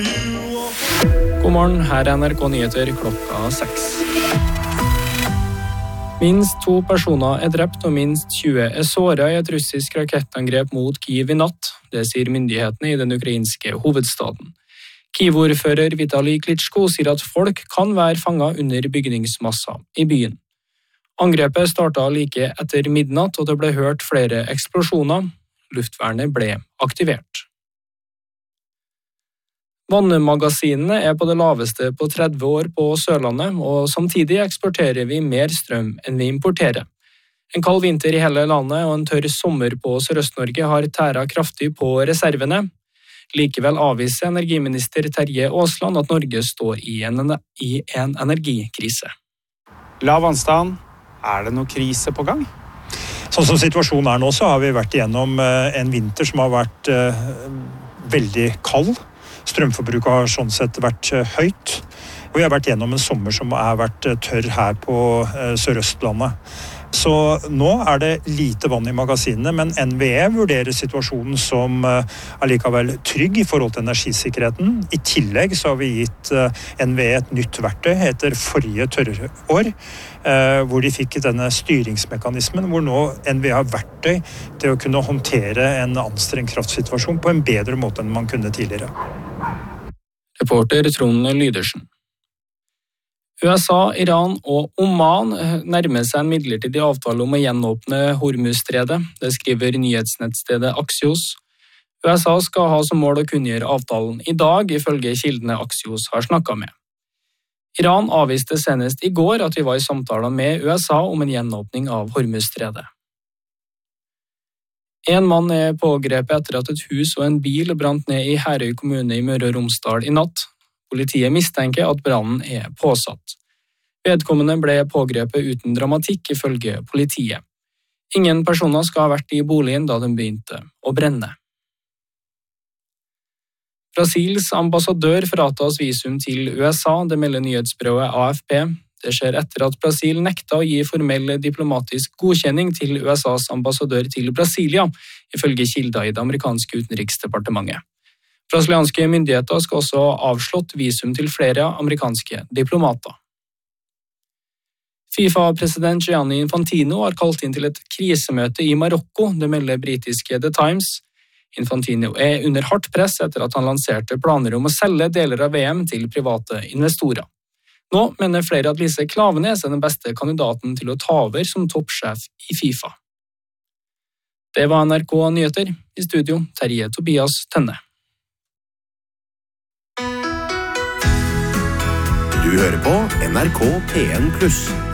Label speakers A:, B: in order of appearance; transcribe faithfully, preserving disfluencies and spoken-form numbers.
A: God morgen, her er N R K Nyheter klokka seks. Minst to personer er drept og minst tjue er såret i et russisk rakettangrep mot Kyiv i natt. Det sier myndighetene i den ukrainske hovedstaden. Kyiv-ordfører Vitali Klitschko sier at folk kan være fanget under bygningsmasser i byen. Angrepet startet like etter midnatt, og det ble hørt flere eksplosjoner. Luftvernet ble aktivert. Vannmagasinene er på det laveste på tretti år på Sørlandet, og samtidig eksporterer vi mer strøm enn vi importerer. En kald vinter i hele landet og en tørr sommer på Sørøst-Norge har tæret kraftig på reservene. Likevel avviser energiminister Terje Aasland at Norge står i en, i en energikrise.
B: Lav vannstand, er det noe krise på gang?
C: Sånn som situasjonen er nå, så har vi vært igjennom en vinter som har vært uh, veldig kald. Strømforbruket har sånn sett vært høyt, og vi har vært gjennom en sommer som har vært tørr her på Sørøstlandet. Så nå er det lite vann i magasinene, men N V E vurderer situasjonen som allikevel trygg i forhold til energisikkerheten. I tillegg så har vi gitt N V E et nytt verktøy etter forrige tørrår, hvor de fikk denne styringsmekanismen, hvor nå N V E har verktøy til å kunne håndtere en anstrengt kraftsituasjon på en bedre måte enn man kunne tidligere.
A: Reporter Trond Lydersen. U S A, Iran og Oman nærmer seg en midlertidig avtale om å gjenåpne Hormuzstredet. Det skriver nyhetsnettstedet Axios. U S A skal ha som mål å kunngjøre avtalen i dag, ifølge kildene Axios har snakket med. Iran avviste senest i går at de var i samtaler med U S A om en gjenåpning av Hormuzstredet. En mann er pågrepet etter at et hus og en bil brant ned i Herøy kommune i Møre og Romsdal i natt. Politiet mistenker at brannen er påsatt. Vedkommende ble pågrepet uten dramatikk, ifølge politiet. Ingen personer skal ha vært i boligen da den begynte å brenne. Brasils ambassadør fratas visum til U S A, det melder nyhetsbyrået A F P. Det skjer etter at Brasil nekta å gi formell diplomatisk godkjenning til U S A's ambassadør til Brasilia, ifølge kilder i det amerikanske utenriksdepartementet. Brasilianske myndigheter skal også ha avslått visum til flere amerikanske diplomater. FIFA-president Gianni Infantino har kalt inn til et krisemøte i Marokko, det melder britiske The Times. Infantino er under hardt press etter at han lanserte planer om å selge deler av V M til private investorer. Nå mener flere at Lise Klaveness er den beste kandidaten til å ta over som toppsjef i FIFA. Det var N R K Nyheter. I studio, Terje Tobias Tønne.
D: Du hører på N R K P en pluss.